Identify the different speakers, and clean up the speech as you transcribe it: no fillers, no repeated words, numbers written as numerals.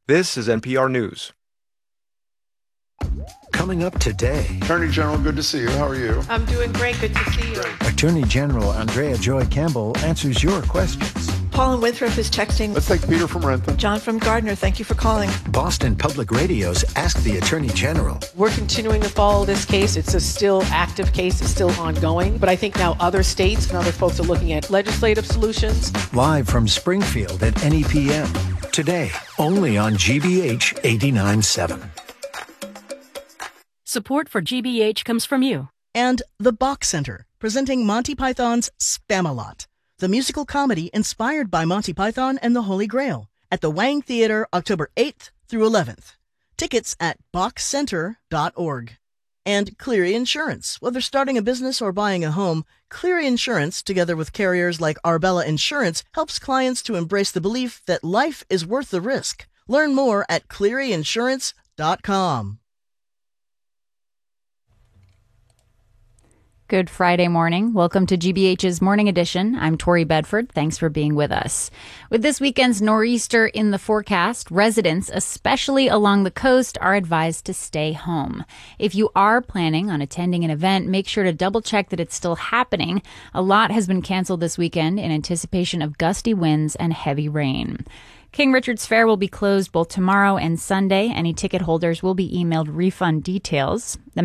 Speaker 1: This is NPR News.
Speaker 2: Coming up today.
Speaker 3: Attorney General, good to see you. How are you?
Speaker 4: I'm doing great. Good to see you.
Speaker 2: Attorney General Andrea Joy Campbell answers your questions.
Speaker 5: Paul in Winthrop is texting.
Speaker 3: Let's take Peter from Renton.
Speaker 5: John from Gardner, thank you for calling.
Speaker 2: Boston Public Radio's Ask the Attorney General.
Speaker 6: We're continuing to follow this case. It's a still active case. It's still ongoing. But I think now other states and other folks are looking at legislative solutions.
Speaker 2: Live from Springfield at NEPM. Today, only on GBH 89.7.
Speaker 7: Support for GBH comes from you.
Speaker 8: And the Bach Center, presenting Monty Python's Spamalot, the musical comedy inspired by Monty Python and the Holy Grail, at the Wang Theater, October 8th through 11th. Tickets at bachcenter.org. And Cleary Insurance. Whether starting a business or buying a home, Cleary Insurance, together with carriers like Arbella Insurance, helps clients to embrace the belief that life is worth the risk. Learn more at clearyinsurance.com.
Speaker 9: Good Friday morning. Welcome to GBH's Morning Edition. I'm Tori Bedford. Thanks for being with us. With this weekend's nor'easter in the forecast, residents, especially along the coast, are advised to stay home. If you are planning on attending an event, make sure to double check that it's still happening. A lot has been canceled this weekend in anticipation of gusty winds and heavy rain. King Richard's Fair will be closed both tomorrow and Sunday. Any ticket holders will be emailed refund details. The